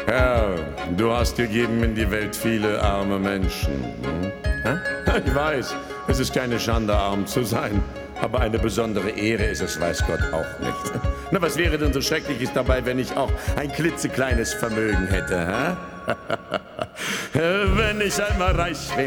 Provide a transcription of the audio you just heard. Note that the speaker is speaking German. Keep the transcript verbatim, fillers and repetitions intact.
Herr, du hast gegeben in die Welt viele arme Menschen. Hm? Ich weiß, es ist keine Schande, arm zu sein. Aber eine besondere Ehre ist es, weiß Gott, auch nicht. Na, was wäre denn so Schreckliches dabei, wenn ich auch ein klitzekleines Vermögen hätte, hä? Wenn ich einmal reich wäre.